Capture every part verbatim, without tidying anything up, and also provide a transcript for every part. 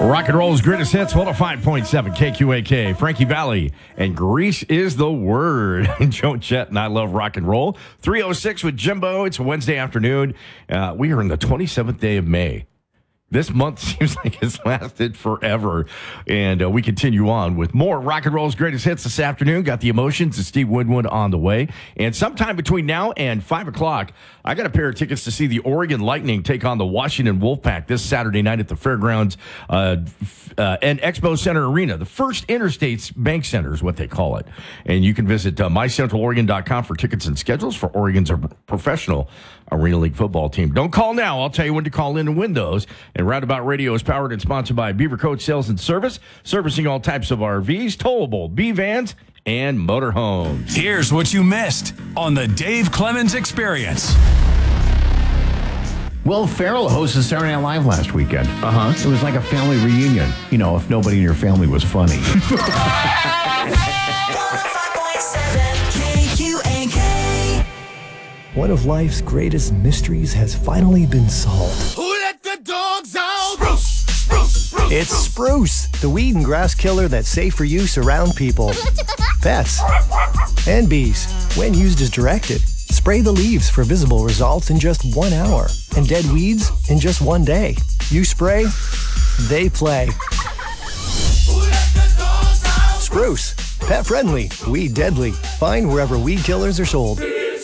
Rock and roll's greatest hits, one oh five point seven K Q A K, Frankie Valli, and Grease is the word. Joe Chet and I love rock and roll. three oh six with Jimbo. It's a Wednesday afternoon. Uh, we are in the twenty-seventh day of May. This month seems like it's lasted forever, and uh, we continue on with more rock and roll's greatest hits this afternoon. Got the Emotions and Steve Winwood on the way, and sometime between now and five o'clock, I got a pair of tickets to see the Oregon Lightning take on the Washington Wolfpack this Saturday night at the Fairgrounds uh, uh, and Expo Center Arena, the first Interstate Bank Center is what they call it. And you can visit uh, my central oregon dot com for tickets and schedules for Oregon's professional Arena League football team. Don't call now. I'll tell you when to call in and win those. And Roundabout Radio is powered and sponsored by Beaver Coat Sales and Service, servicing all types of R Vs, towable B-vans, and motorhomes. Here's what you missed on the Dave Clemens Experience. Will Ferrell hosted Saturday Night Live last weekend. Uh-huh. It was like a family reunion. You know, if nobody in your family was funny. One of life's greatest mysteries has finally been solved. Who let the dogs out? Spruce, spruce, spruce, It's Spruce, the weed and grass killer that's safe for use around people, pets, and bees. When used as directed, spray the leaves for visible results in just one hour, and dead weeds in just one day. You spray, they play. Who let the dogs out? Spruce, pet friendly, weed deadly. Find wherever weed killers are sold.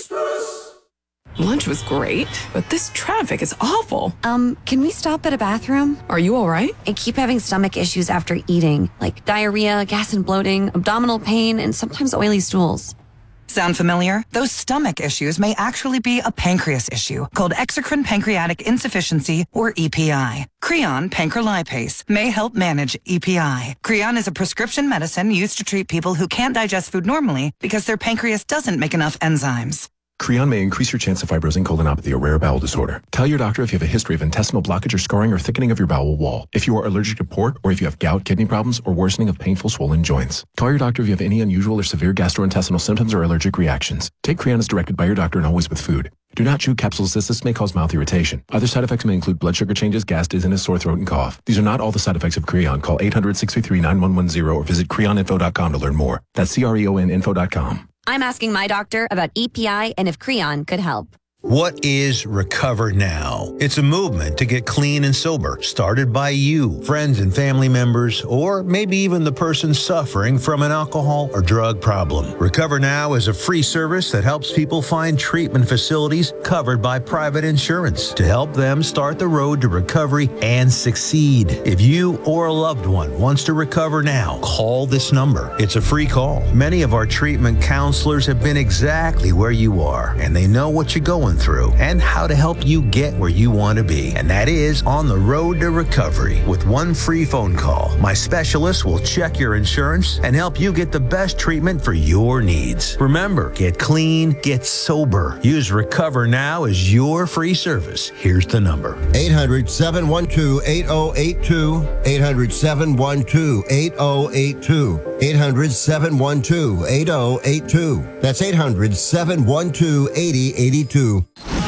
Lunch was great, but this traffic is awful. Um, can we stop at a bathroom? Are you all right? I keep having stomach issues after eating, like diarrhea, gas and bloating, abdominal pain, and sometimes oily stools. Sound familiar? Those stomach issues may actually be a pancreas issue called exocrine pancreatic insufficiency, or E P I. Creon pancrelipase may help manage E P I. Creon is a prescription medicine used to treat people who can't digest food normally because their pancreas doesn't make enough enzymes. Creon may increase your chance of fibrosing colonopathy, a rare bowel disorder. Tell your doctor if you have a history of intestinal blockage or scarring or thickening of your bowel wall, if you are allergic to pork, or if you have gout, kidney problems, or worsening of painful swollen joints. Call your doctor if you have any unusual or severe gastrointestinal symptoms or allergic reactions. Take Creon as directed by your doctor and always with food. Do not chew capsules as this may cause mouth irritation. Other side effects may include blood sugar changes, gas, dizziness, sore throat, and cough. These are not all the side effects of Creon. Call eight hundred, six three three, nine one one zero or visit creon info dot com to learn more. That's C R E O N info dot com. I'm asking my doctor about E P I and if Creon could help. What is Recover Now? It's a movement to get clean and sober, started by you, friends and family members, or maybe even the person suffering from an alcohol or drug problem. Recover Now is a free service that helps people find treatment facilities covered by private insurance to help them start the road to recovery and succeed. If you or a loved one wants to recover now, call this number. It's a free call. Many of our treatment counselors have been exactly where you are, and they know what you're going through and how to help you get where you want to be. And that is on the road to recovery. With one free phone call, my specialist will check your insurance and help you get the best treatment for your needs. Remember, get clean, get sober. Use Recover Now as your free service. Here's the number. eight hundred, seven one two, eight oh eight two. eight hundred, seven one two, eight oh eight two. eight hundred, seven one two, eight oh eight two. That's eight hundred, seven one two, eight oh eight two.